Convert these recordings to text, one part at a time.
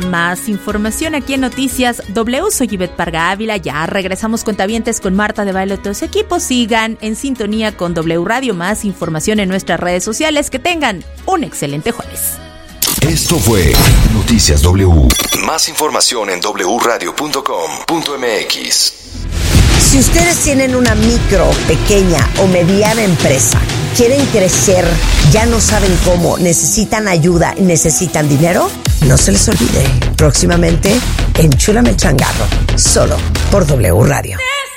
más información aquí en Noticias W. Soy Ivette Parga Ávila. Ya regresamos cuentavientes con Marta de Baile y todo su equipo. Sigan en sintonía con W Radio. Más información en nuestras redes sociales. Que tengan un excelente jueves. Esto fue Noticias W. Más información en wradio.com.mx. Si ustedes tienen una micro, pequeña o mediana empresa, quieren crecer, ya no saben cómo, necesitan ayuda y necesitan dinero, no se les olvide. Próximamente, Enchúlame el Changarro, solo por W Radio.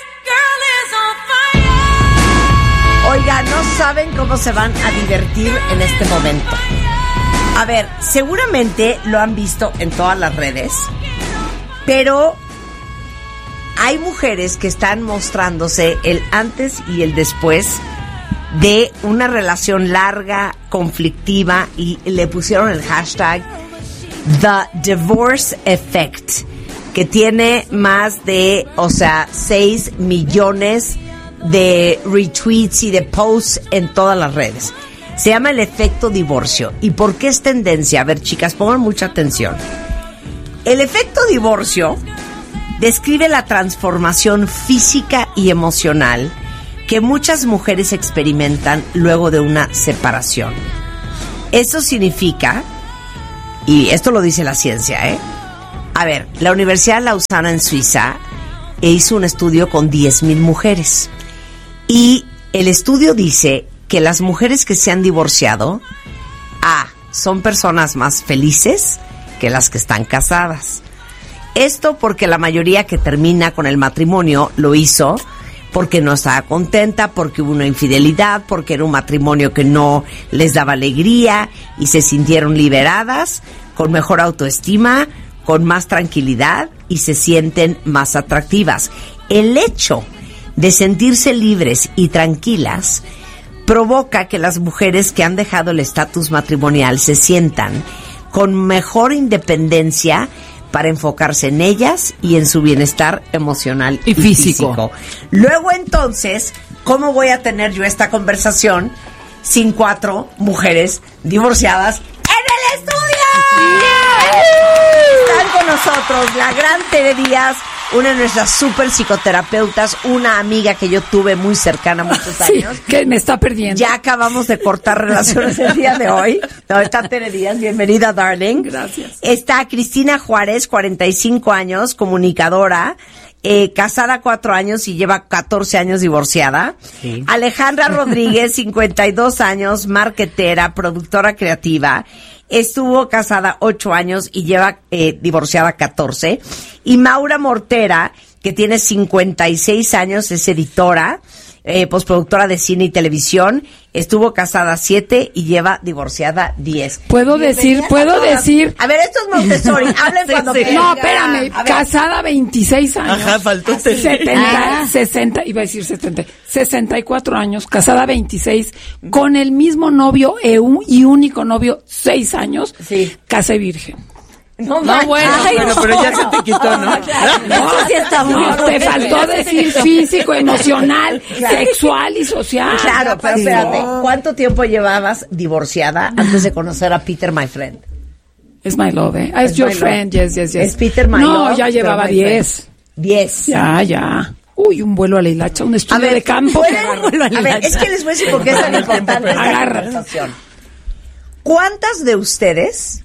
Oiga, no saben cómo se van a divertir en este momento. A ver, seguramente lo han visto en todas las redes, pero hay mujeres que están mostrándose el antes y el después de una relación larga, conflictiva, y le pusieron el hashtag The Divorce Effect, que tiene más de, 6 millones de retweets y de posts en todas las redes. Se llama el efecto divorcio. ¿Y por qué es tendencia? A ver, chicas, pongan mucha atención. El efecto divorcio describe la transformación física y emocional que muchas mujeres experimentan luego de una separación. Eso significa, y esto lo dice la ciencia, A ver, la Universidad de Lausana en Suiza hizo un estudio con 10,000 mujeres. Y el estudio dice que las mujeres que se han divorciado, son personas más felices que las que están casadas. Esto porque la mayoría que termina con el matrimonio lo hizo porque no estaba contenta, porque hubo una infidelidad, porque era un matrimonio que no les daba alegría y se sintieron liberadas, con mejor autoestima, con más tranquilidad y se sienten más atractivas. El hecho de sentirse libres y tranquilas provoca que las mujeres que han dejado el estatus matrimonial se sientan con mejor independencia para enfocarse en ellas y en su bienestar emocional y físico. Luego, entonces, ¿cómo voy a tener yo esta conversación sin 4 mujeres divorciadas en el estudio? Están con nosotros la gran Tere Díaz, una de nuestras super psicoterapeutas, una amiga que yo tuve muy cercana muchos años. Sí, que me está perdiendo. Ya acabamos de cortar relaciones el día de hoy. No, está Tere Díaz, bienvenida, darling. Gracias. Está Cristina Juárez, 45 años, comunicadora, casada 4 años y lleva 14 años divorciada. Sí. Alejandra Rodríguez, 52 años, marketera, productora creativa. Estuvo casada 8 años y lleva divorciada 14. Y Maura Mortera, que tiene 56 años, es editora, postproductora de cine y televisión. Estuvo casada 7 y lleva divorciada 10. ¿Puedo decir? A ver, esto es Montessori. Hablen cuando quieran. No, espérame. Casada 26 años. Ajá, faltó 60, iba a decir 70. 64 años, casada 26, con el mismo novio y único novio 6 años. Sí. Casé virgen. No, bueno, pero ya se te quitó, ¿no? Sí está muy te faltó decir físico, emocional, sexual y social. Claro, pero espérate, ¿cuánto tiempo llevabas divorciada antes de conocer a Peter, my friend? Es my love, Es your friend, yes. Es Peter, my love. No, ya llevaba 10. 10. Ya. Uy, un vuelo a la hilacha, un estudio de campo. A ver, es que les voy a decir por qué es tan importante esta conversación. ¿Cuántas de ustedes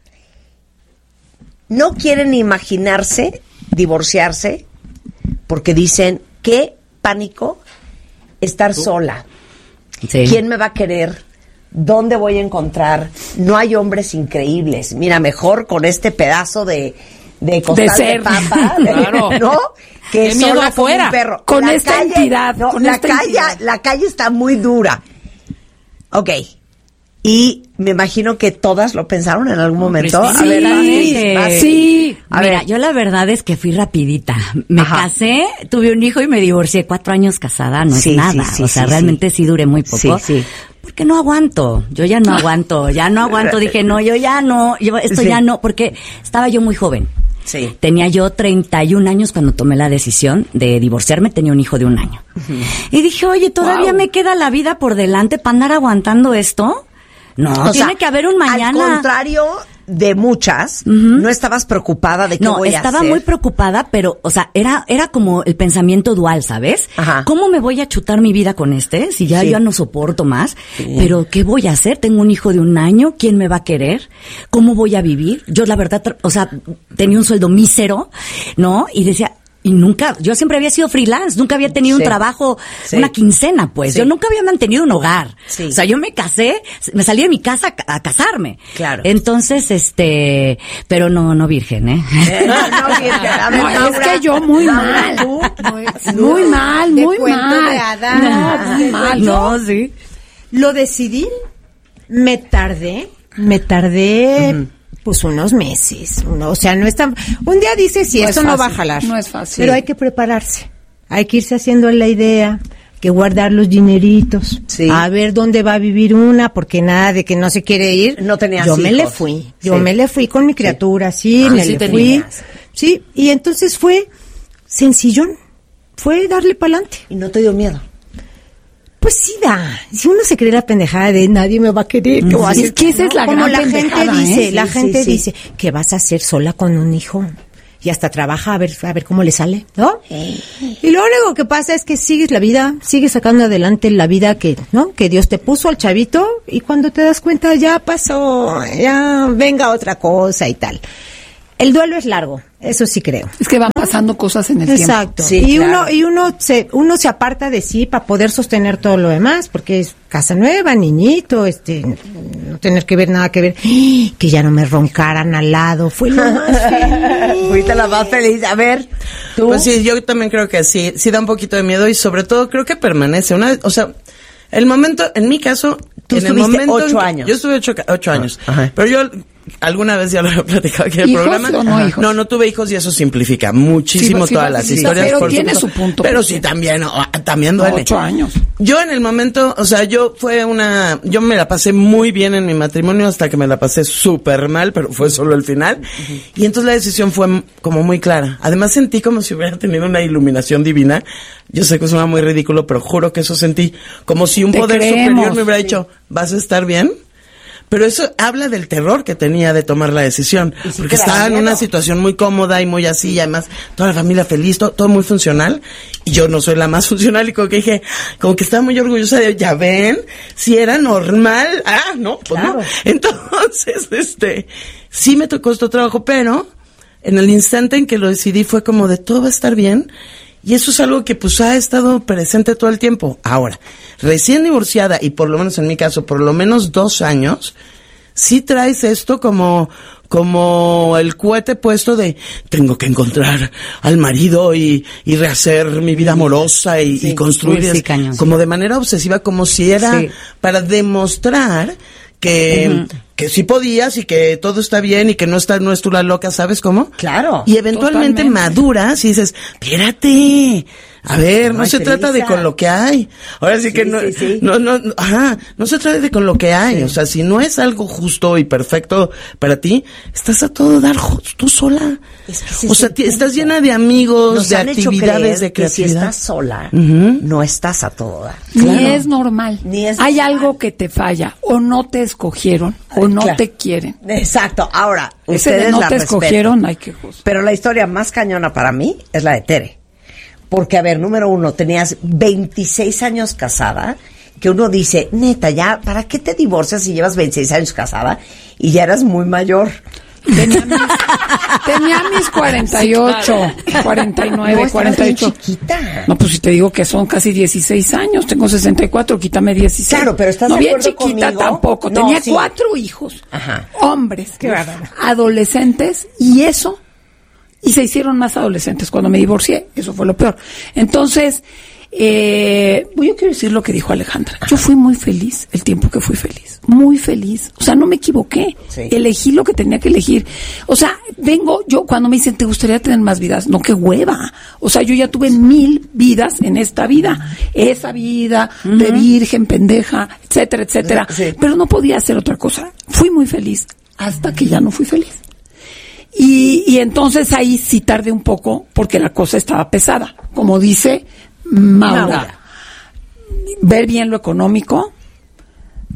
no quieren imaginarse divorciarse porque dicen, qué pánico estar sola? Sí. ¿Quién me va a querer? ¿Dónde voy a encontrar? No hay hombres increíbles. Mira, mejor con este pedazo de costal de papa, claro. ¿no? Que sola afuera, un perro. Con la esta calle, entidad. No, con la calle está muy dura. Ok. Y me imagino que todas lo pensaron en algún momento. Sí, a ver, sí. Mira, yo la verdad es que fui rapidita. Me casé, tuve un hijo y me divorcié. 4 años casada, no es nada. Realmente sí duré muy poco. Sí. Porque no aguanto. Yo ya no aguanto. Dije, no, yo ya no. Ya no, porque estaba yo muy joven. Sí. Tenía yo 31 años cuando tomé la decisión de divorciarme. Tenía un hijo de 1 año. Y dije, oye, todavía me queda la vida por delante para andar aguantando esto. No, tiene que haber un mañana. Al contrario de muchas, no estabas preocupada de qué voy a hacer. No, estaba muy preocupada, pero, o sea, era como el pensamiento dual, ¿sabes? Ajá. ¿Cómo me voy a chutar mi vida con este? Si ya no soporto más. Sí. Pero, ¿qué voy a hacer? Tengo un hijo de 1 año. ¿Quién me va a querer? ¿Cómo voy a vivir? Yo, la verdad, o sea, tenía un sueldo mísero, ¿no? Y decía, y nunca, yo siempre había sido freelance, nunca había tenido un trabajo, una quincena, pues. Yo nunca había mantenido un hogar. Sí. O sea, yo me casé, me salí de mi casa a casarme. Claro. Entonces, pero no virgen, ¿eh? No virgen. A ver, no, es que yo muy mal. Muy mal. No, muy mal. No, sí. Lo decidí, me tardé. Pues unos meses, o sea, no es tan... Un día dices, sí, esto no va a jalar. No es fácil. Pero hay que prepararse. Hay que irse haciendo la idea, que guardar los dineritos. Sí. A ver dónde va a vivir una, porque nada de que no se quiere ir. No tenías Yo hijos. me le fui con mi criatura, le fui. Sí, y entonces fue sencillón. Fue darle pa'lante. ¿Y no te dio miedo? Pues sí da. Si uno se cree la pendejada de nadie me va a querer, ¿qué voy a hacer? Es que esa es la como gran la gente dice, la gente dice, ¿qué vas a hacer sola con un hijo? Y hasta trabaja a ver cómo le sale, ¿no? Y lo único que pasa es que sigues la vida, sigues sacando adelante la vida que Dios te puso al chavito, y cuando te das cuenta ya pasó, ya venga otra cosa y tal. El duelo es largo, eso sí creo. Es que van pasando cosas en el tiempo. Exacto. Sí, y claro. uno se aparta de sí para poder sostener todo lo demás, porque es casa nueva, niñito, no tener que ver nada que ver, que ya no me roncaran al lado, fue lo más feliz. Fuiste la más feliz. A ver, tú. Pues sí, yo también creo que sí da un poquito de miedo, y sobre todo creo que permanece o sea, el momento, en mi caso, tú en estuviste el momento 8 años. Yo estuve 8 años. Ajá. Pero yo alguna vez ya lo he platicado aquí en el programa. ¿O no, hijos? No tuve hijos, y eso simplifica muchísimo todas las historias. Pero por tiene supuesto. su punto. Pero sí, también duele. 8 años. Yo en el momento, o sea, yo me la pasé muy bien en mi matrimonio hasta que me la pasé súper mal, pero fue solo el final. Y entonces la decisión fue como muy clara. Además sentí como si hubiera tenido una iluminación divina. Yo sé que suena muy ridículo, pero juro que eso sentí. Como si un poder superior me hubiera dicho, ¿vas a estar bien? Pero eso habla del terror que tenía de tomar la decisión, porque estaba en una situación muy cómoda y muy así, y además toda la familia feliz, todo muy funcional, y yo no soy la más funcional, y como que dije, como que estaba muy orgullosa de, ya ven, si era normal, no, pues claro. No. Entonces, sí me costó trabajo, pero en el instante en que lo decidí fue como de todo va a estar bien. Y eso es algo que pues ha estado presente todo el tiempo. Ahora, recién divorciada, y por lo menos en mi caso, por lo menos 2 años, sí traes esto como el cohete puesto de tengo que encontrar al marido y rehacer mi vida amorosa y construir como de manera obsesiva, como si era para demostrar que sí podías y que todo está bien y que no es tú la loca, ¿sabes cómo? Claro. Y eventualmente maduras y dices, espérate, a ver, no se trata de con lo que hay. Ahora sí que no se trata de con lo que hay. O sea, si no es algo justo y perfecto para ti, estás a todo dar tú sola. Es que o sea, estás llena de amigos, de actividades, de creatividad. Si estás sola, no estás a todo dar. Ni es normal. Hay algo que te falla, o no te escogieron, o no te quieren. Exacto. Ahora, ustedes no te escogieron, hay que juzgar. Pero la historia más cañona para mí es la de Tere. Porque, a ver, número 1, tenías 26 años casada, que uno dice, neta, ya, ¿para qué te divorcias si llevas 26 años casada y ya eras muy mayor? Tenía mis 48, 49, 48. Chiquita. No, pues si te digo que son casi 16 años, tengo 64, quítame 16. Claro, pero estás no de bien acuerdo chiquita conmigo. Tampoco. No, tenía 4 hijos. Ajá. Hombres. Qué bárbaro. Adolescentes, y se hicieron más adolescentes cuando me divorcié. Eso fue lo peor. Entonces, yo quiero decir lo que dijo Alejandra. Yo fui muy feliz el tiempo que fui feliz. Muy feliz. O sea, no me equivoqué. Sí. Elegí lo que tenía que elegir. O sea, yo cuando me dicen, ¿te gustaría tener más vidas? No, qué hueva. O sea, yo ya tuve 1000 vidas en esta vida. Esa vida de virgen, pendeja, etcétera, etcétera. Sí. Pero no podía hacer otra cosa. Fui muy feliz hasta que ya no fui feliz. Y entonces ahí sí tardé un poco porque la cosa estaba pesada. Como dice Maura. Ver bien lo económico,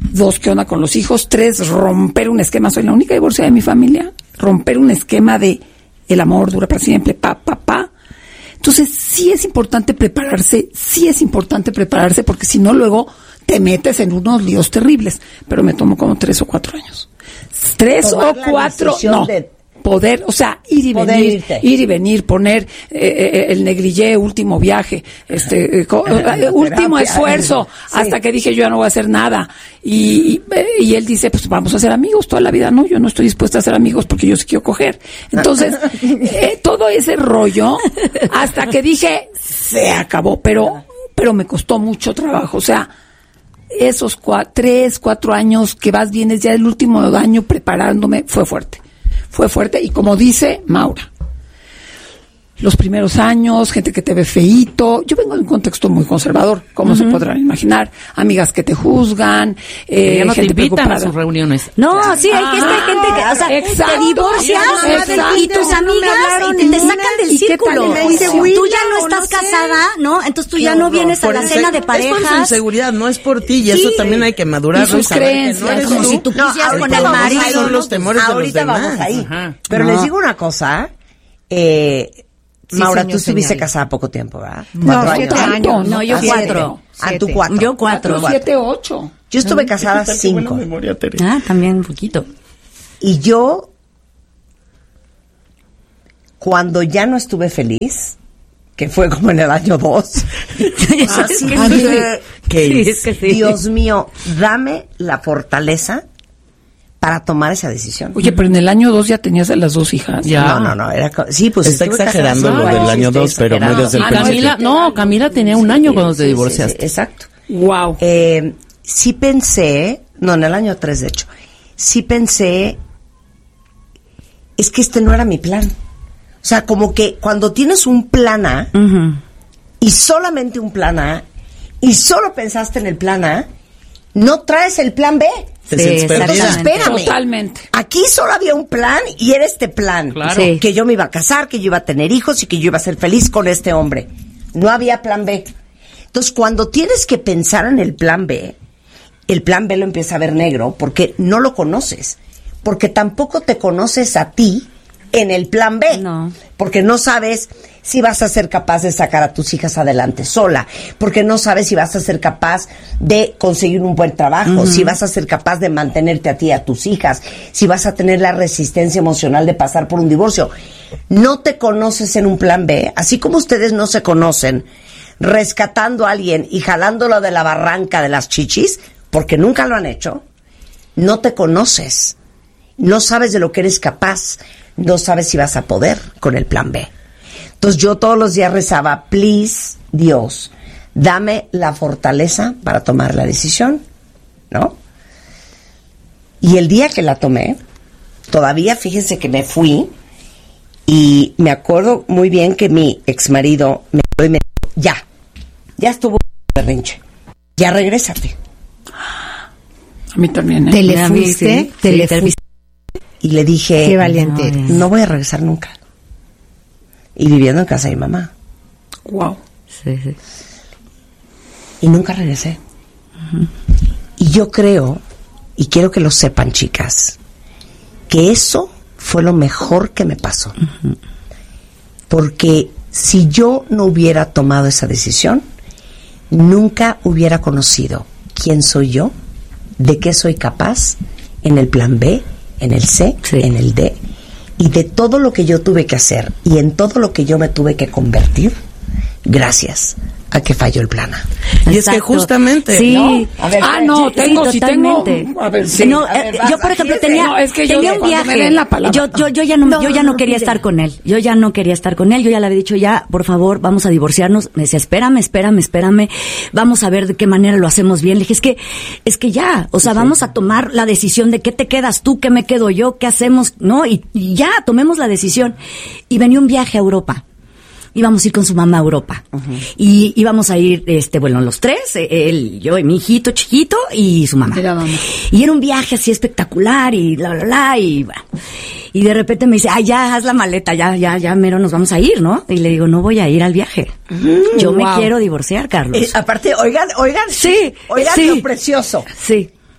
2, ¿qué onda con los hijos? 3, romper un esquema. Soy la única divorciada de mi familia. Romper un esquema de el amor dura para siempre, Entonces, sí es importante prepararse, porque si no, luego te metes en unos líos terribles. Pero me tomó como 3 o 4 años. 3 o 4, no. Poder, o sea, ir y venir, poner el negligé, último viaje, último esfuerzo, hasta que dije yo ya no voy a hacer nada. Y él dice, pues vamos a ser amigos toda la vida. No, yo no estoy dispuesta a ser amigos porque yo sí quiero coger. Entonces, todo ese rollo, hasta que dije, se acabó, pero me costó mucho trabajo. O sea, esos 3, 4 años que vas, vienes ya el último año preparándome, fue fuerte. Y como dice Maura, los primeros años, gente que te ve feíto. Yo vengo de un contexto muy conservador, como se podrán imaginar. Amigas que te juzgan, ya no gente te invitan preocupada a sus reuniones. No, sí, hay gente que, o sea, exacto, te divorcias y tus amigas te sacan del círculo. Tú ya no estás casada, ¿no? Entonces tú ya no vienes a la cena de parejas. Es por su inseguridad, no es por ti, y eso también hay que madurarlo. Y sus creencias. Como si tú quisieras con el marido. Son los temores de los ahorita demás. vamos ahí. Pero les digo una cosa, Maura, tú estuviste casada poco tiempo, ¿verdad? No, 4 años. No, yo 4. Tú 4. Yo 4. 7, 8. Yo estuve casada 5. También un poquito. Y yo, cuando ya no estuve feliz, que fue como en el año 2, así dije, Dios mío, dame la fortaleza para tomar esa decisión. Oye, pero en el año 2 ya tenías a las 2 hijas. Ya. No, sí, pues está exagerando lo del año 2, pero muy desde el principio. Camila tenía un año cuando te divorciaste. Sí, exacto. Wow. Sí pensé, en el año 3 de hecho, sí pensé, es que este no era mi plan. O sea, como que cuando tienes un plan A, y solamente un plan A, y solo pensaste en el plan A, no traes el plan B. Entonces, espérame. Totalmente. Aquí solo había un plan y era este plan. Claro. Sí. Que yo me iba a casar, que yo iba a tener hijos y que yo iba a ser feliz con este hombre. No había plan B. Entonces, cuando tienes que pensar en el plan B lo empieza a ver negro porque no lo conoces. Porque tampoco te conoces a ti en el plan B. No. Porque no sabes si vas a ser capaz de sacar a tus hijas adelante sola, porque no sabes si vas a ser capaz de conseguir un buen trabajo, si vas a ser capaz de mantenerte a ti y a tus hijas, si vas a tener la resistencia emocional de pasar por un divorcio. No te conoces en un plan B, así como ustedes no se conocen rescatando a alguien y jalándolo de la barranca de las chichis, porque nunca lo han hecho. No te conoces, no sabes de lo que eres capaz, no sabes si vas a poder con el plan B. Entonces yo todos los días rezaba, please, Dios, dame la fortaleza para tomar la decisión, ¿no? Y el día que la tomé, todavía fíjense que me fui y me acuerdo muy bien que mi exmarido me dijo, ya estuvo berrinche, ya regrésate. A mí también, ¿eh? ¿Te le fuiste? ¿Te le fuiste? Y le dije, qué valiente eres. No voy a regresar nunca. Y viviendo en casa de mi mamá. Wow. Sí. Y nunca regresé. Y yo creo, y quiero que lo sepan, chicas, que eso fue lo mejor que me pasó. Porque si yo no hubiera tomado esa decisión, nunca hubiera conocido quién soy yo, de qué soy capaz, en el plan B, en el C, en el D, y de todo lo que yo tuve que hacer y en todo lo que yo me tuve que convertir gracias a que falló el plan A. Y es que justamente, sí. ¿no? A ver, totalmente. A ver, sí. No, yo por ejemplo tenía un viaje. Yo ya no quería estar con él. Yo ya no quería estar con él. Yo ya le había dicho, ya, por favor, vamos a divorciarnos. Me decía, espérame. Vamos a ver de qué manera lo hacemos bien. Le dije, es que ya, o sea, vamos a tomar la decisión de qué te quedas tú, qué me quedo yo, qué hacemos, ¿no? Y ya, tomemos la decisión. Y venía un viaje a Europa. Íbamos a ir con su mamá a Europa. Y íbamos a ir, los tres, él, yo y mi hijito chiquito y su mamá. Y era un viaje así espectacular y y bueno. Y de repente me dice, ya, haz la maleta, ya, mero nos vamos a ir, ¿no? Y le digo, no voy a ir al viaje. Yo me quiero divorciar, Carlos. Aparte, oigan, sí, lo precioso. Sí.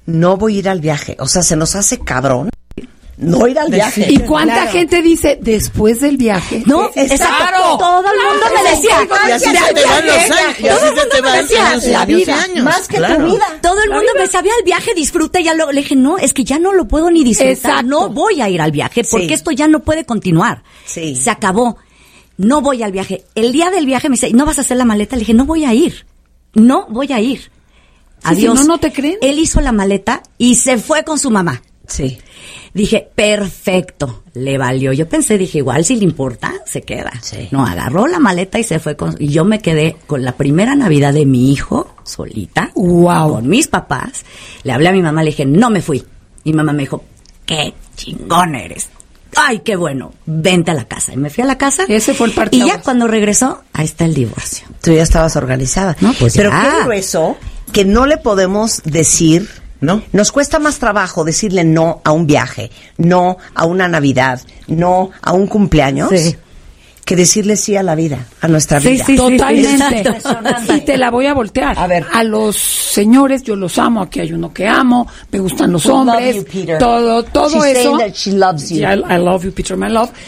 no voy a ir al viaje. O sea, se nos hace cabrón no ir al viaje. ¿Y cuánta gente dice después del viaje? No, exacto. Todo el mundo me decía. Y así se te van los años. Y así se te van la vida, más que tu vida. Todo el mundo me sabía el viaje, disfruta. Ya le dije, no, es que ya no lo puedo ni disfrutar. Exacto. No voy a ir al viaje porque esto ya no puede continuar. Sí. Se acabó. No voy al viaje. El día del viaje me dice, ¿no vas a hacer la maleta? Le dije, no voy a ir. No voy a ir. Adiós. Si no te creen. Él hizo la maleta y se fue con su mamá. Sí. Dije, perfecto, le valió. Yo pensé, dije, igual si le importa, se queda. Sí. No, agarró la maleta y se fue y yo me quedé con la primera Navidad de mi hijo, solita. Wow. Con mis papás. Le hablé a mi mamá, le dije, no me fui. Y mamá me dijo, qué chingón eres. Ay, qué bueno, vente a la casa. Y me fui a la casa. Ese fue el Y partido. ya cuando regresó, ahí está el divorcio. Tú ya estabas organizada. No, pues pero ya. qué grueso que no le podemos decir. ¿No? Nos cuesta más trabajo decirle no a un viaje, no a una Navidad, no a un cumpleaños, que decirle sí a la vida, a nuestra vida. Sí, Totalmente. exacto. Y te la voy a voltear. A ver. A los señores yo los amo, aquí hay uno que amo, me gustan los We love hombres, you, Peter. todo She's eso. saying that she loves you. Yeah, I love you, Peter, my love.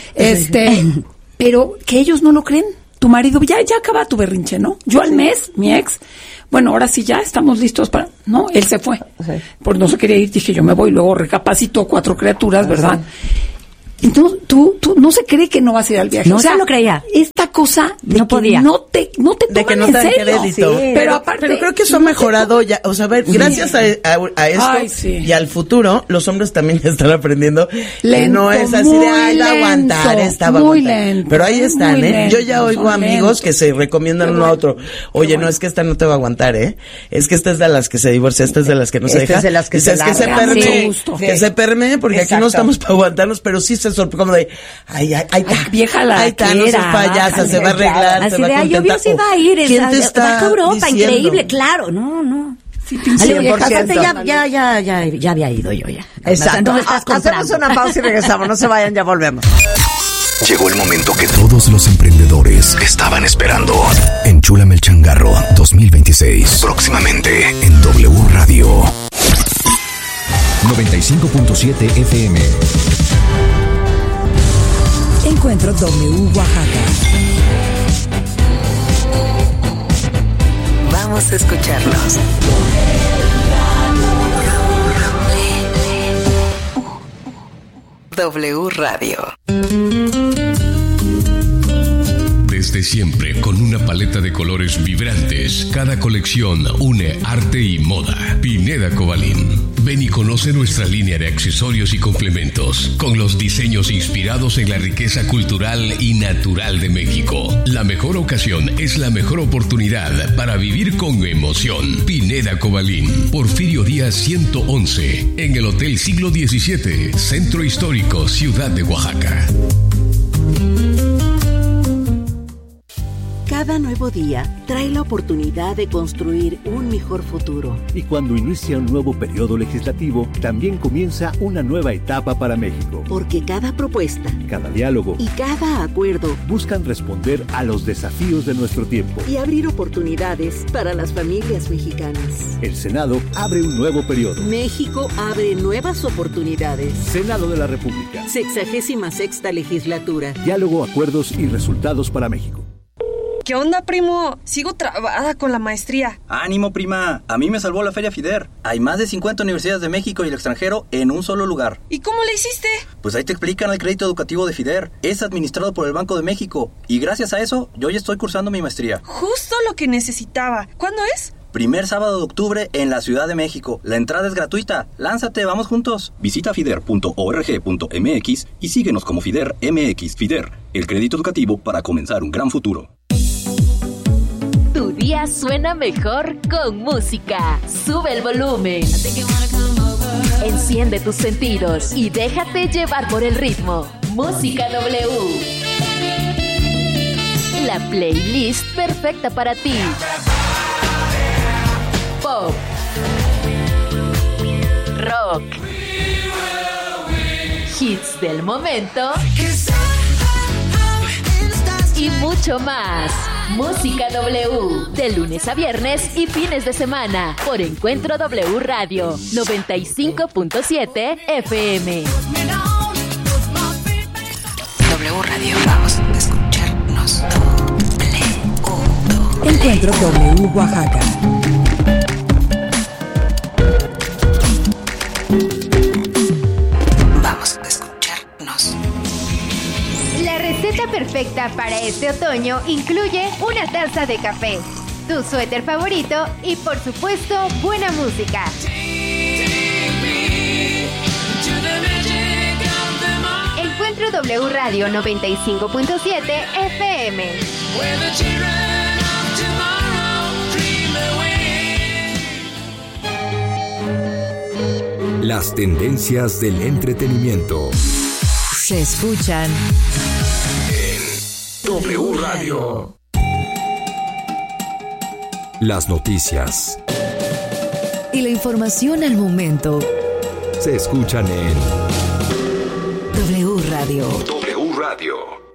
Pero que ellos no lo creen. Tu marido, ya acaba tu berrinche, ¿no? Yo al mes, mi ex, bueno, ahora sí ya estamos listos para... No, él se fue. Sí. Porque no se quería ir, dije yo me voy, luego recapacitó 4 criaturas, ¿verdad? Entonces, tú no se cree que no vas a ir al viaje. No se lo creía. Esta cosa de No que podía. no te De que toman no en te dan serio. crédito. Sí, pero aparte... Pero creo que eso ha mejorado ya. O sea, a ver, gracias a esto Ay, sí. y al futuro, los hombres también están aprendiendo que Lento, no es así de, ay, va a aguantar, lento, esta va a muy aguantar. lento, Pero ahí están, muy ¿eh? Yo ya lento, oigo son amigos lentos. que se recomiendan uno a otro. Oye, no, es que esta no te va a aguantar, ¿eh? Es que esta es de las que se divorcia, esta es de las que no se Esta deja. es de las que Dices, se que se larga. permee, Sí. que se permee, porque aquí Exacto. no estamos para aguantarnos, pero sí se sorprende como de, ay, vieja la ahí está, no seas quiera, payasa, se va a arreglar, Así se va de, a ay, contentar. obvio sí va a ir. ¿Quién te está Baja Europa, diciendo? increíble, claro. No. Sí, pinche Ale, vieja aparte santa. ya había ido yo ya. Exacto. No me estás Hacemos comprando. una pausa y regresamos. No se vayan, ya volvemos. Llegó el momento que todos los emprendedores estaban esperando. Enchúlame el changarro 2026. Próximamente en W Radio. 95.7 FM. Encuentro W Oaxaca. Vamos a escucharlos. W Radio. Desde siempre, con una paleta de colores vibrantes, cada colección une arte y moda. Pineda Cobalín. Ven y conoce nuestra línea de accesorios y complementos, con los diseños inspirados en la riqueza cultural y natural de México. La mejor ocasión es la mejor oportunidad para vivir con emoción. Pineda Cobalín, Porfirio Díaz 111, en el Hotel Siglo XVII, Centro Histórico, Ciudad de Oaxaca. Cada nuevo día trae la oportunidad de construir un mejor futuro. Y cuando inicia un nuevo periodo legislativo, también comienza una nueva etapa para México. Porque cada propuesta, cada diálogo y cada acuerdo buscan responder a los desafíos de nuestro tiempo y abrir oportunidades para las familias mexicanas. El Senado abre un nuevo periodo. México abre nuevas oportunidades. Senado de la República. 66ª legislatura. Diálogo, acuerdos y resultados para México. ¿Qué onda, primo? Sigo trabada con la maestría. ¡Ánimo, prima! A mí me salvó la Feria FIDER. Hay más de 50 universidades de México y el extranjero en un solo lugar. ¿Y cómo le hiciste? Pues ahí te explican el crédito educativo de FIDER. Es administrado por el Banco de México. Y gracias a eso, yo ya estoy cursando mi maestría. Justo lo que necesitaba. ¿Cuándo es? Primer sábado de octubre en la Ciudad de México. La entrada es gratuita. Lánzate, vamos juntos. Visita fider.org.mx y síguenos como FIDER MX. FIDER, el crédito educativo para comenzar un gran futuro. Tu día suena mejor con música. Sube el volumen. Enciende tus sentidos y déjate llevar por el ritmo. Música W. La playlist perfecta para ti. Pop. Rock. Hits del momento. Y mucho más. Música W, de lunes a viernes y fines de semana, por Encuentro W Radio, 95.7 FM. W Radio, vamos a escucharnos. Encuentro W Oaxaca. Vamos a escucharnos. La receta perfecta para este otoño incluye una taza de café, tu suéter favorito y, por supuesto, buena música. Encuentro W Radio 95.7 FM. Las tendencias del entretenimiento Se escuchan en W Radio. Las noticias y la información al momento se escuchan en W Radio. W Radio.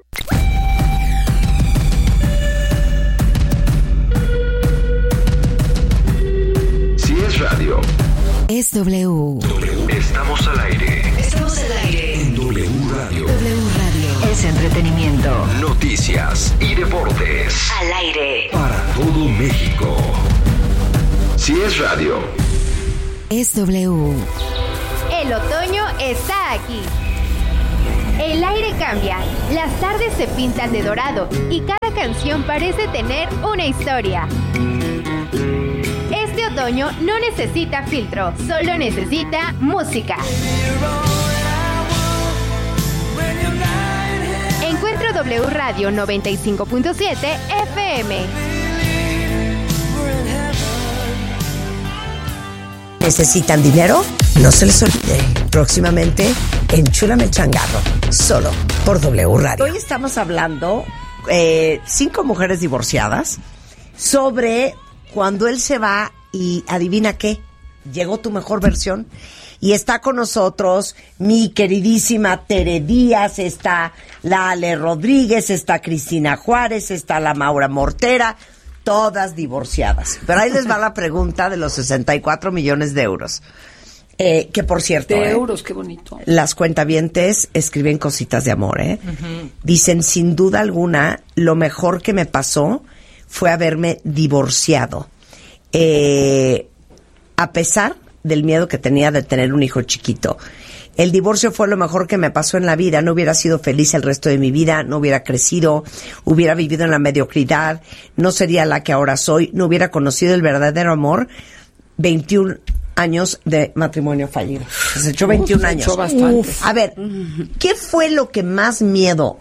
Si es radio, es W. Estamos al aire. Estamos al aire. En W Radio. W Radio. Es entretenimiento. Noticias y deportes. Al aire. Para todo México. Si es radio, es W. El otoño está aquí. El aire cambia, las tardes se pintan de dorado y cada canción parece tener una historia. Este otoño no necesita filtro, solo necesita música. Encuentro W Radio 95.7 FM. ¿Necesitan dinero? No se les olvide. Próximamente, Enchúlame el Changarro. Solo por W Radio. Hoy estamos hablando 5 mujeres divorciadas sobre cuando él se va y adivina qué, llegó tu mejor versión. Y está con nosotros mi queridísima Tere Díaz, está la Ale Rodríguez, está Cristina Juárez, está la Maura Mortera, todas divorciadas. Pero ahí les va la pregunta de los 64 millones de euros. Que por cierto, de euros, qué bonito. Las cuentavientes escriben cositas de amor, Uh-huh. Dicen, sin duda alguna, lo mejor que me pasó fue haberme divorciado. A pesar del miedo que tenía de tener un hijo chiquito. El divorcio fue lo mejor que me pasó en la vida. No hubiera sido feliz el resto de mi vida, no hubiera crecido, hubiera vivido en la mediocridad, no sería la que ahora soy, no hubiera conocido el verdadero amor. 21 años de matrimonio fallido. Se echó 21 años. Echó bastante. A ver, ¿qué fue lo que más miedo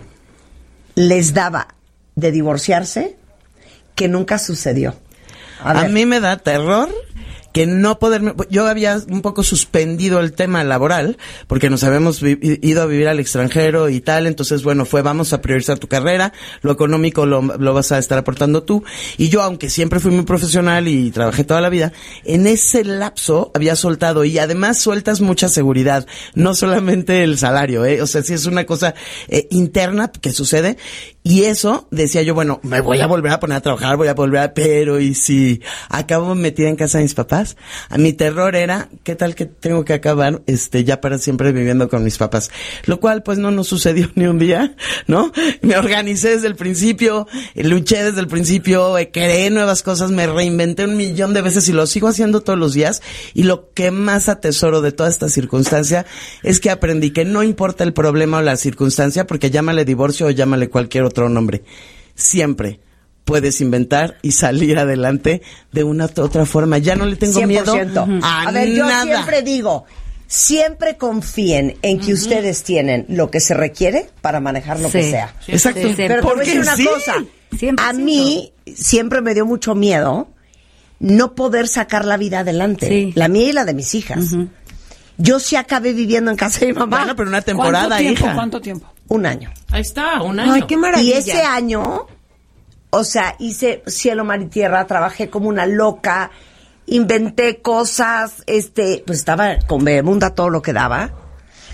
les daba de divorciarse que nunca sucedió? A mí me da terror que no poderme... Yo había un poco suspendido el tema laboral, porque nos habíamos ido a vivir al extranjero y tal, entonces, bueno, vamos a priorizar tu carrera, lo económico lo vas a estar aportando tú, y yo, aunque siempre fui muy profesional y trabajé toda la vida, en ese lapso había soltado, y además sueltas mucha seguridad, no solamente el salario, o sea, sí es una cosa interna que sucede, y eso, decía yo, bueno, me voy a volver a poner a trabajar, pero ¿y si acabo metida en casa de mis papás? A mi terror era, ¿qué tal que tengo que acabar ya para siempre viviendo con mis papás? Lo cual pues no nos sucedió ni un día, ¿no? Me organicé desde el principio, luché desde el principio, creé nuevas cosas, me reinventé 1,000,000 de veces y lo sigo haciendo todos los días, y lo que más atesoro de toda esta circunstancia es que aprendí que no importa el problema o la circunstancia, porque llámale divorcio o llámale cualquier otro nombre, siempre puedes inventar y salir adelante de una u otra forma. Ya no le tengo 100%. miedo a ver, yo nada. siempre digo, siempre confíen en que ustedes tienen lo que se requiere para manejar lo que sea. Exacto. Pero te voy a decir una cosa. 100%. A mí siempre me dio mucho miedo no poder sacar la vida adelante. Sí. La mía y la de mis hijas. Yo sí acabé viviendo en casa de mi mamá. Bueno, pero una temporada, hija. ¿Cuánto tiempo? 1 año. Ahí está, 1 año. Ay, qué maravilla. Y ese año, o sea, hice cielo, mar y tierra, trabajé como una loca, inventé cosas, pues estaba con Bebemunda todo lo que daba.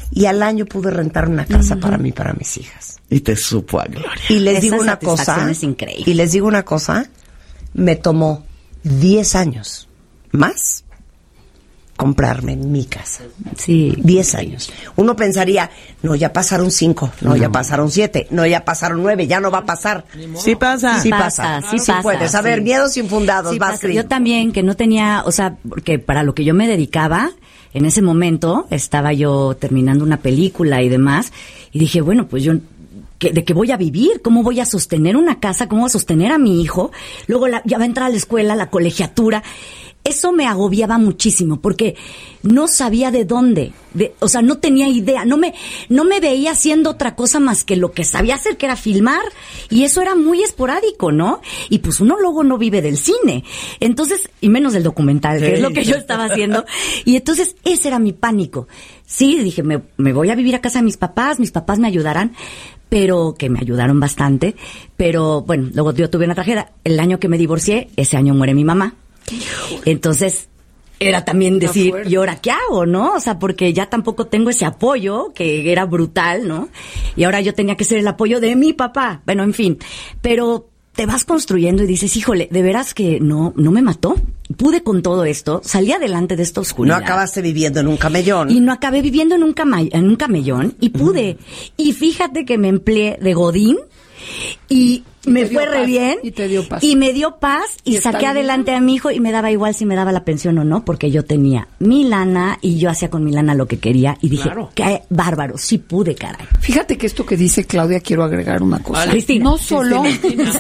Y al año pude rentar una casa para mí y para mis hijas. Y te supo a gloria. Y les Esa digo una satisfacción cosa. es increíble. Y les digo una cosa. Me tomó 10 años más comprarme mi casa. Sí. 10 años. Uno pensaría, no, ya pasaron 5, no, ya pasaron 7, no, ya pasaron 9, ya no va a pasar. Sí pasa. Sí pasa. Sí pasa. Puedes. A ver, miedos infundados. Sí vas, pasa. Cris. Yo también, que no tenía, o sea, porque para lo que yo me dedicaba, en ese momento estaba yo terminando una película y demás, y dije, bueno, pues yo... ¿De qué voy a vivir? ¿Cómo voy a sostener una casa? ¿Cómo voy a sostener a mi hijo? Luego ya va a entrar a la escuela, la colegiatura. Eso me agobiaba muchísimo porque no sabía de dónde. O sea, no tenía idea. No me veía haciendo otra cosa más que lo que sabía hacer, que era filmar. Y eso era muy esporádico, ¿no? Y pues uno luego no vive del cine. Entonces, y menos del documental, que es lo que yo estaba haciendo. Y entonces, ese era mi pánico. Sí, dije, me voy a vivir a casa de mis papás me ayudarán. Pero que me ayudaron bastante, pero bueno, luego yo tuve una tragedia. El año que me divorcié, ese año muere mi mamá. Entonces, era también decir, ¿y ahora qué hago, no? O sea, porque ya tampoco tengo ese apoyo, que era brutal, ¿no? Y ahora yo tenía que ser el apoyo de mi papá. Bueno, en fin, pero te vas construyendo y dices, híjole, de veras que no me mató. Pude con todo esto, salí adelante de esta oscuridad. No acabaste viviendo en un camellón. Y no acabé viviendo en un camellón y pude. Y fíjate que me empleé de godín y me fue re bien. Y te dio paz. Y me dio paz y saqué adelante a mi hijo y me daba igual si me daba la pensión o no, porque yo tenía mi lana y yo hacía con mi lana lo que quería y dije, qué bárbaro, sí pude, caray. Fíjate que esto que dice Claudia, quiero agregar una cosa. Cristina. No solo...